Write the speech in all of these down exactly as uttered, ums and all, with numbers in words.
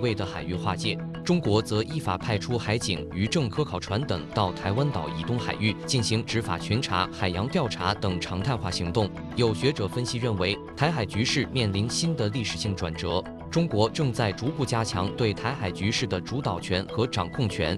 谓的海域划界。中国则依法派出海警、渔政科考船等到台湾岛以东海域进行执法巡查、海洋调查等常态化行动。有学者分析认为，台海局势面临新的历史性转折，中国正在逐步加强对台海局势的主导权和掌控权。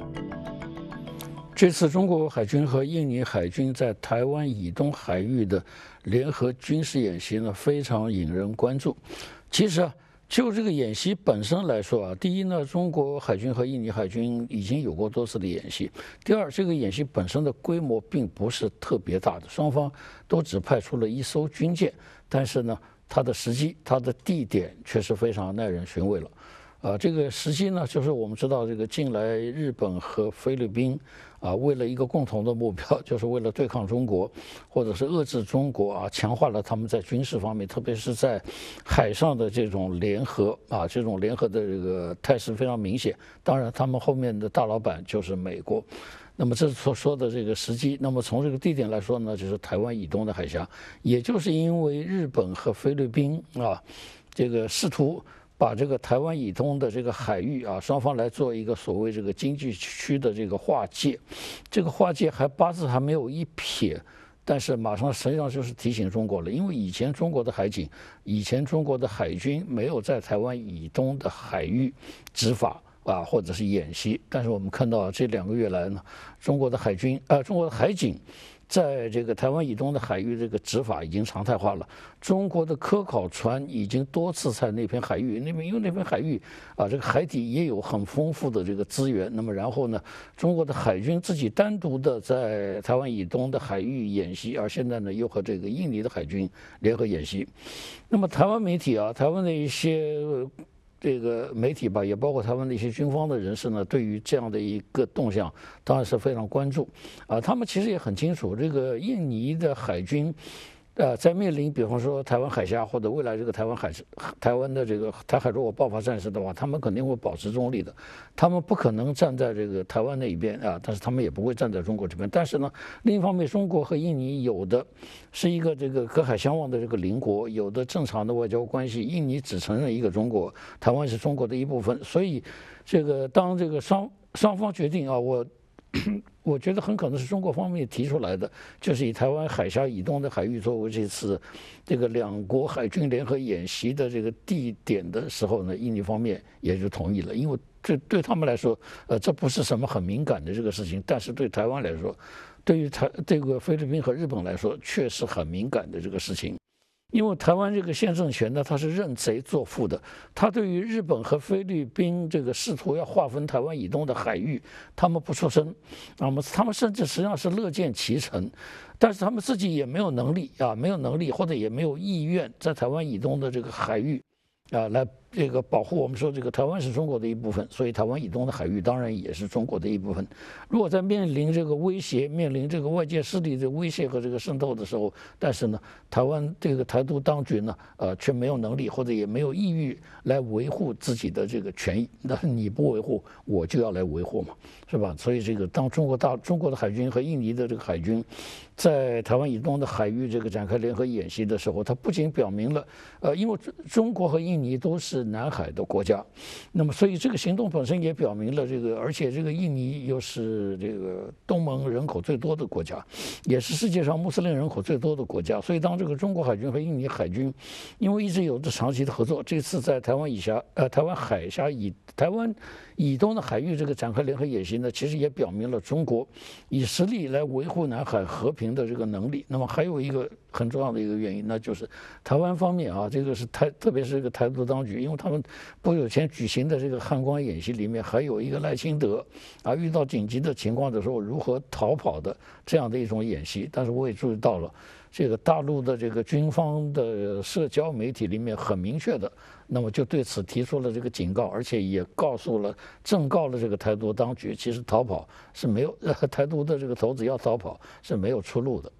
这次中国海军和印尼海军在台湾以东海域的联合军事演习呢，非常引人关注。其实啊，就这个演习本身来说啊，第一呢，中国海军和印尼海军已经有过多次的演习；第二，这个演习本身的规模并不是特别大的，双方都只派出了一艘军舰，但是呢，它的时机、它的地点却是非常耐人寻味了。啊，这个时机呢，就是我们知道，这个近来日本和菲律宾啊，为了一个共同的目标，就是为了对抗中国，或者是遏制中国啊，强化了他们在军事方面，特别是在海上的这种联合啊，这种联合的这个态势非常明显。当然，他们后面的大老板就是美国。那么这是所说的这个时机。那么从这个地点来说呢，就是台湾以东的海峡，也就是因为日本和菲律宾啊，这个试图把这个台湾以东的这个海域啊，双方来做一个所谓这个经济区的这个划界，这个划界还八字还没有一撇，但是马上实际上就是提醒中国了，因为以前中国的海警，以前中国的海军没有在台湾以东的海域执法啊，或者是演习，但是我们看到这两个月来呢，中国的海军啊，中国的海警在这个台湾以东的海域，这个执法已经常态化了。中国的科考船已经多次在那片海域，那边因为那片海域啊，这个海底也有很丰富的这个资源。那么然后呢，中国的海军自己单独的在台湾以东的海域演习，而现在呢又和这个印尼的海军联合演习。那么台湾媒体啊，台湾的一些这个媒体吧，也包括台湾的一些军方的人士呢，对于这样的一个动向，当然是非常关注。啊，他们其实也很清楚，这个印尼的海军，呃，在面临比方说台湾海峡或者未来这个台湾海台湾的这个台海如果爆发战事的话，他们肯定会保持中立的，他们不可能站在这个台湾那一边啊，但是他们也不会站在中国这边。但是呢，另一方面，中国和印尼有的是一个这个隔海相望的这个邻国，有的正常的外交关系，印尼只承认一个中国，台湾是中国的一部分，所以这个当这个双双方决定啊，我。我觉得很可能是中国方面提出来的，就是以台湾海峡以东的海域作为这次这个两国海军联合演习的这个地点的时候呢，印尼方面也就同意了，因为这对他们来说，呃，这不是什么很敏感的这个事情，但是对台湾来说，对于台这个菲律宾和日本来说，确实很敏感的这个事情。因为台湾这个现政权呢，它是认贼作父的，他对于日本和菲律宾这个试图要划分台湾以东的海域，他们不出声，那么他们甚至实际上是乐见其成，但是他们自己也没有能力啊，没有能力或者也没有意愿在台湾以东的这个海域啊来这个保护。我们说这个台湾是中国的一部分，所以台湾以东的海域当然也是中国的一部分。如果在面临这个威胁、面临这个外界势力的威胁和这个渗透的时候，但是呢，台湾这个台独当局呢，呃，却没有能力或者也没有意欲来维护自己的这个权益。那你不维护，我就要来维护嘛，是吧？所以这个当中国大中国的海军和印尼的这个海军在台湾以东的海域这个展开联合演习的时候，它不仅表明了，呃，因为中国和印尼都是南海的国家，那么所以这个行动本身也表明了这个，而且这个印尼又是这个东盟人口最多的国家，也是世界上穆斯林人口最多的国家，所以当这个中国海军和印尼海军因为一直有着长期的合作，这次在台湾以峡呃台湾海峡以台湾以东的海域这个展开联合演习呢，其实也表明了中国以实力来维护南海和平的这个能力。那么还有一个很重要的一个原因，那就是台湾方面啊，这个是台特别是这个台独当局，因为他们不久前举行的这个汉光演习里面还有一个赖清德啊，遇到紧急的情况的时候如何逃跑的这样的一种演习。但是我也注意到了，这个大陆的这个军方的社交媒体里面很明确的，那么就对此提出了这个警告，而且也告诉了正告了这个台独当局，其实逃跑是没有，呃，台独的这个头子要逃跑是没有出路的。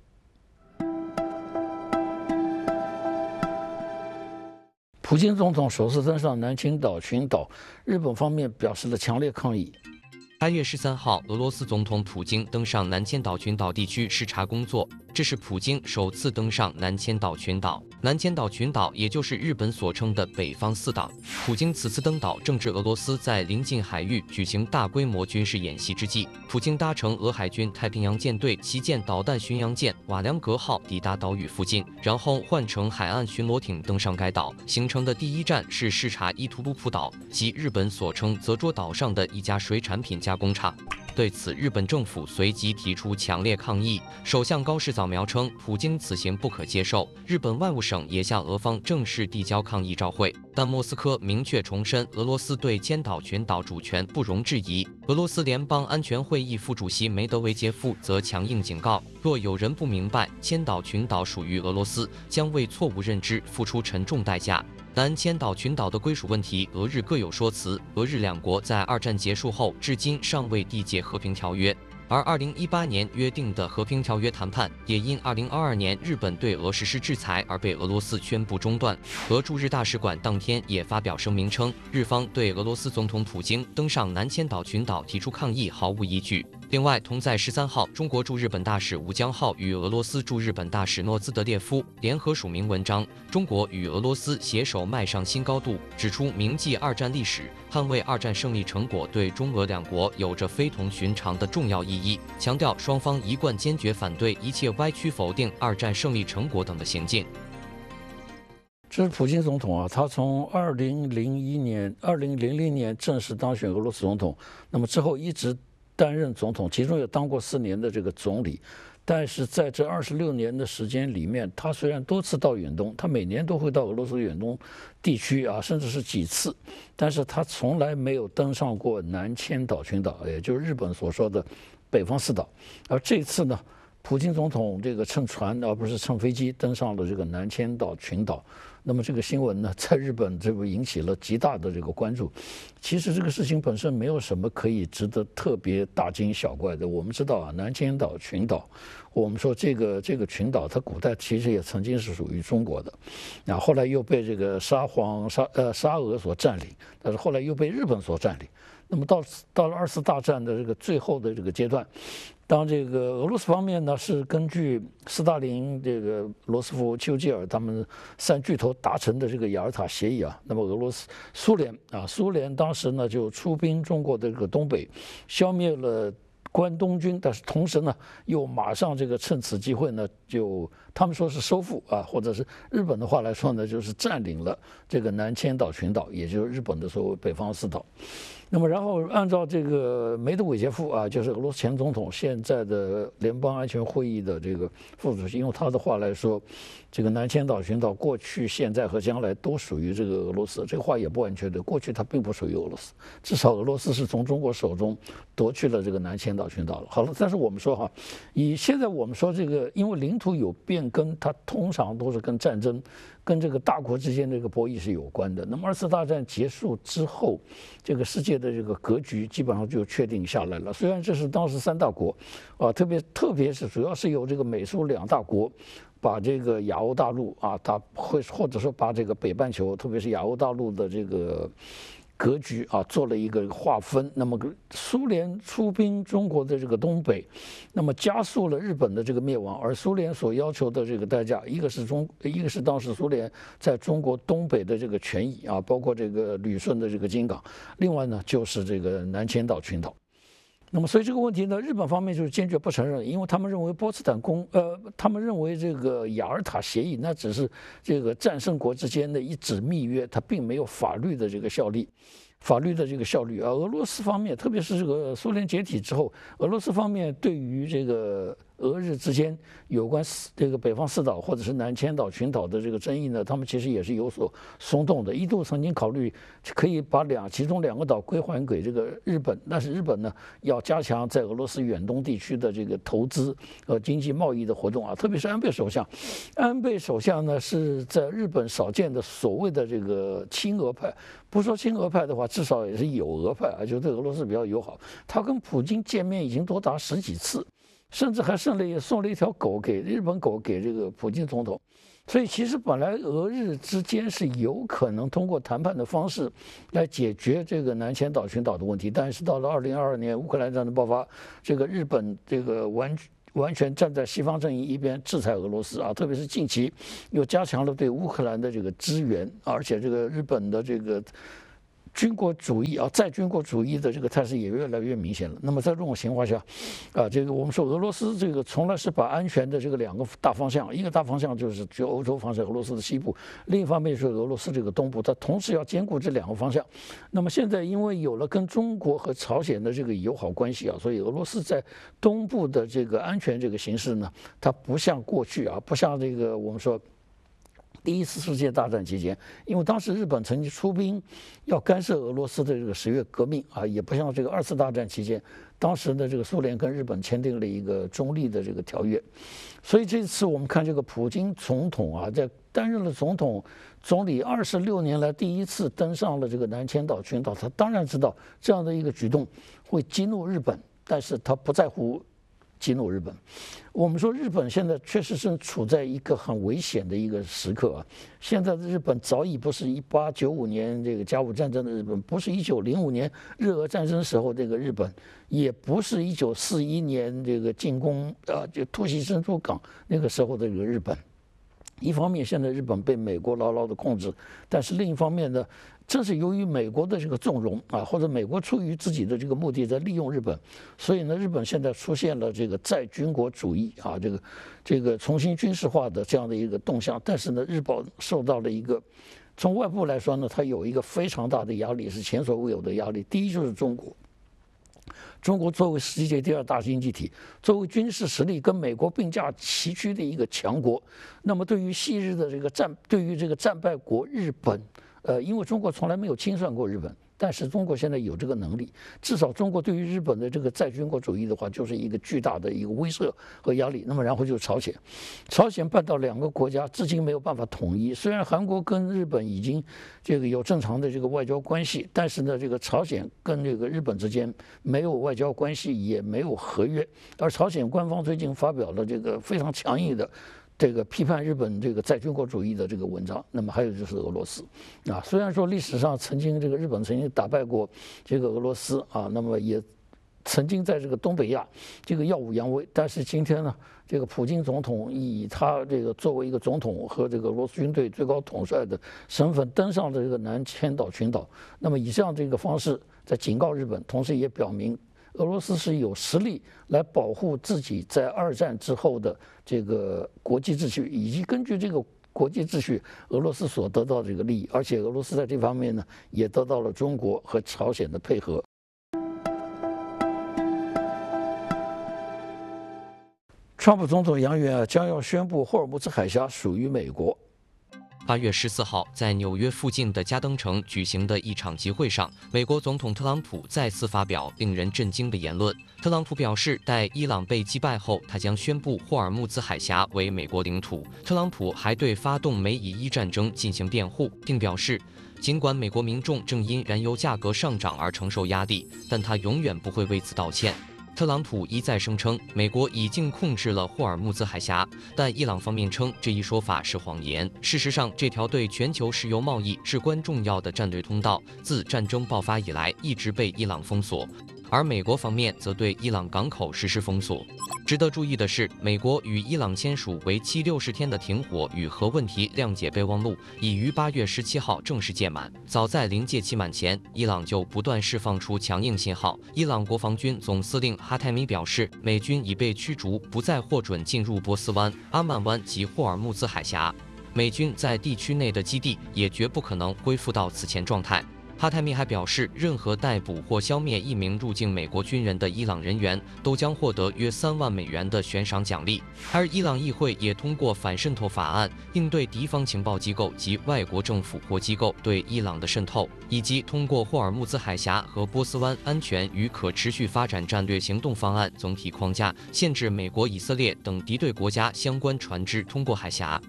普京总统首次登上南青岛群岛，日本方面表示了强烈抗议。 八月十三号，俄罗斯总统普京登上南千岛群岛地区视察工作，这是普京首次登上南千岛群岛。南千岛群岛也就是日本所称的北方四岛。普京此次登岛正值俄罗斯在临近海域举行大规模军事演习之际。普京搭乘俄海军太平洋舰队旗舰导弹巡洋舰瓦良格号抵达岛屿附近，然后换乘海岸巡逻艇登上该岛。行程的第一站是视察伊图鲁普岛，即日本所称泽捉岛上的一家水产品加工厂。对此，日本政府随即提出强烈抗议。首相高市早苗称，普京此行不可接受。日本外务省也向俄方正式递交抗议照会，但莫斯科明确重申，俄罗斯对千岛群岛主权不容置疑。俄罗斯联邦安全会议副主席梅德韦杰夫则强硬警告，若有人不明白千岛群岛属于俄罗斯，将为错误认知付出沉重代价。南千岛群岛的归属问题，俄日各有说辞。俄日两国在二战结束后至今尚未缔结和平条约，而二零一八年约定的和平条约谈判也因二零二二年日本对俄实施制裁而被俄罗斯宣布中断。俄驻日大使馆当天也发表声明称，日方对俄罗斯总统普京登上南千岛群岛提出抗议毫无依据。另外，同在十三号，中国驻日本大使吴江浩与俄罗斯驻日本大使诺兹德列夫联合署名文章，中国与俄罗斯携手迈上新高度，指出铭记二战历史，捍卫二战胜利成果对中俄两国有着非同寻常的重要意义，强调双方一贯坚决反对一切歪曲否定二战胜利成果等的行径。 这是普京总统啊，他从二零零一年、二零零零年正式当选俄罗斯总统，那么之后一直担任总统，其中也当过四年的这个总理。但是在这二十六年的时间里面，他虽然多次到远东，他每年都会到俄罗斯远东地区啊，甚至是几次，但是他从来没有登上过南千岛群岛，也就是日本所说的北方四岛。而这次呢，普京总统这个乘船而不是乘飞机登上了这个南千岛群岛。那么这个新闻呢，在日本这不引起了极大的这个关注。其实这个事情本身没有什么可以值得特别大惊小怪的。我们知道啊，南千岛群岛，我们说这个这个群岛，它古代其实也曾经是属于中国的，啊，后来又被这个沙皇沙呃沙俄所占领，但是后来又被日本所占领。那么到到了二次大战的这个最后的这个阶段，当这个俄罗斯方面呢是根据斯大林、这个罗斯福、丘吉尔他们三巨头达成的这个雅尔塔协议啊，那么俄罗斯、苏联啊，苏联当时呢就出兵中国的这个东北，消灭了关东军，但是同时呢又马上这个趁此机会呢，就他们说是收复啊，或者是日本的话来说呢，就是占领了这个南千岛群岛，也就是日本的所谓北方四岛。那么，然后按照这个梅德韦杰夫啊，就是俄罗斯前总统，现在的联邦安全会议的这个副主席，用他的话来说，这个南千岛群岛过去、现在和将来都属于这个俄罗斯。这个话也不完全对，过去它并不属于俄罗斯，至少俄罗斯是从中国手中夺去了这个南千岛群岛了。好了，但是我们说哈，以现在我们说这个，因为领土有变更，它通常都是跟战争、跟这个大国之间这个博弈是有关的。那么二次大战结束之后，这个世界的这个格局基本上就确定下来了。虽然这是当时三大国，啊，特别特别是主要是由这个美苏两大国把这个亚欧大陆啊，它会或者说把这个北半球，特别是亚欧大陆的这个格局啊，做了一个划分。那么苏联出兵中国的这个东北，那么加速了日本的这个灭亡。而苏联所要求的这个代价，一个是中，一个是当时苏联在中国东北的这个权益啊，包括这个旅顺的这个金港，另外呢就是这个南千岛群岛。那么，所以这个问题呢，日本方面就是坚决不承认，因为他们认为波茨坦公，呃，他们认为这个雅尔塔协议那只是这个战胜国之间的一纸密约，它并没有法律的这个效力。法律的这个效率啊，俄罗斯方面，特别是这个苏联解体之后，俄罗斯方面对于这个俄日之间有关这个北方四岛或者是南千岛群岛的这个争议呢，他们其实也是有所松动的，一度曾经考虑可以把两其中两个岛归还给这个日本，但是日本呢要加强在俄罗斯远东地区的这个投资和经济贸易的活动啊，特别是安倍首相，安倍首相呢是在日本少见的所谓的这个亲俄派，不说亲俄派的话，至少也是友俄派啊，就对俄罗斯比较友好。他跟普京见面已经多达十几次，甚至还送了送了一条狗给日本狗给这个普京总统。 所以其实本来俄日之间是有可能通过谈判的方式来解决这个南千岛群岛的问题，但是到了二零二二年乌克兰战争爆发，这个日本这个完完全站在西方阵营一边制裁俄罗斯啊，特别是近期又加强了对乌克兰的这个支援，而且这个日本的这个军国主义啊，在军国主义的这个态势也越来越明显了。那么在这种情况下，啊，这个我们说俄罗斯这个从来是把安全的这个两个大方向，一个大方向就是就欧洲防止俄罗斯的西部，另一方面是俄罗斯这个东部，它同时要兼顾这两个方向。那么现在因为有了跟中国和朝鲜的这个友好关系啊，所以俄罗斯在东部的这个安全这个形势呢，它不像过去啊，不像这个我们说。第一次世界大战期间，因为当时日本曾经出兵要干涉俄罗斯的这个十月革命啊，也不像这个二次大战期间，当时的这个苏联跟日本签订了一个中立的这个条约，所以这次我们看这个普京总统啊，在担任了总统总理二十六年来第一次登上了这个南千岛群岛，他当然知道这样的一个举动会激怒日本，但是他不在乎激怒日本。我们说日本现在确实是处在一个很危险的一个时刻啊！现在的日本早已不是一八九五年这个甲午战争的日本，不是一九零五年日俄战争时候这个日本，也不是一九四一年这个进攻啊就突袭珍珠港那个时候的这个日本。一方面，现在日本被美国牢牢的控制，但是另一方面呢，正是由于美国的这个纵容啊，或者美国出于自己的这个目的在利用日本，所以呢，日本现在出现了这个再军国主义啊，这个这个重新军事化的这样的一个动向。但是呢，日本受到了一个从外部来说呢，它有一个非常大的压力，是前所未有的压力。第一就是中国。中国作为世界第二大经济体，作为军事实力跟美国并驾齐驱的一个强国，那么对于昔日的这个战，对于这个战败国日本，呃，因为中国从来没有清算过日本，但是中国现在有这个能力，至少中国对于日本的这个再军国主义的话，就是一个巨大的一个威慑和压力。那么然后就是朝鲜，朝鲜半岛两个国家至今没有办法统一。虽然韩国跟日本已经这个有正常的这个外交关系，但是呢，这个朝鲜跟这个日本之间没有外交关系，也没有合约。而朝鲜官方最近发表了这个非常强硬的。这个批判日本这个在军国主义的这个文章，那么还有就是俄罗斯，啊，虽然说历史上曾经这个日本曾经打败过这个俄罗斯啊，那么也曾经在这个东北亚这个耀武扬威，但是今天呢，这个普京总统以他这个作为一个总统和这个俄罗斯军队最高统帅的身份登上了这个南千岛群岛，那么以这样这个方式在警告日本，同时也表明。俄罗斯是有实力来保护自己在二战之后的这个国际秩序，以及根据这个国际秩序，俄罗斯所得到的这个利益，而且俄罗斯在这方面呢，也得到了中国和朝鲜的配合。川普总统扬言啊，将要宣布霍尔木兹海峡属于美国。 八月十四号，在纽约附近的加登城举行的一场集会上，美国总统特朗普再次发表令人震惊的言论。特朗普表示，待伊朗被击败后，他将宣布霍尔木兹海峡为美国领土。特朗普还对发动美以伊战争进行辩护，并表示，尽管美国民众正因燃油价格上涨而承受压力，但他永远不会为此道歉。特朗普一再声称，美国已经控制了霍尔木兹海峡，但伊朗方面称这一说法是谎言。事实上，这条对全球石油贸易至关重要的战略通道，自战争爆发以来一直被伊朗封锁。而美国方面则对伊朗港口实施封锁。值得注意的是，美国与伊朗签署为期六十天的停火与核问题谅解备忘录，已于八月十七号正式届满。早在临界期满前，伊朗就不断释放出强硬信号。伊朗国防军总司令哈泰米表示，美军已被驱逐，不再获准进入波斯湾、阿曼湾及霍尔木兹海峡。美军在地区内的基地也绝不可能恢复到此前状态。哈泰米还表示，任何逮捕或消灭一名入境美国军人的伊朗人员，都将获得约三万美元的悬赏奖励。而伊朗议会也通过反渗透法案，应对敌方情报机构及外国政府或机构对伊朗的渗透，以及通过霍尔木兹海峡和波斯湾安全与可持续发展战略行动方案总体框架，限制美国、以色列等敌对国家相关船只通过海峡。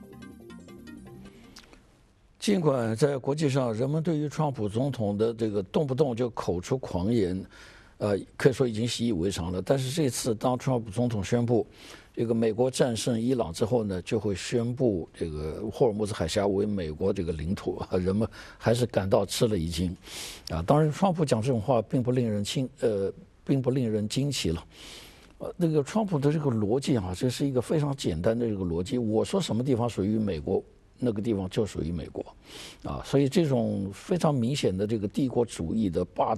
尽管在国际上，人们对于川普总统的这个动不动就口出狂言， 呃，可以说已经习以为常了。但是这次当特朗普总统宣布这个美国战胜伊朗之后呢，就会宣布这个霍尔木兹海峡为美国这个领土，人们还是感到吃了一惊，啊，当然，特朗普讲这种话并不令人惊，呃，并不令人惊奇了。呃，那个特朗普的这个逻辑啊，这是一个非常简单的这个逻辑。我说什么地方属于美国，那个地方就属于美国，啊，所以这种非常明显的这个帝国主义的霸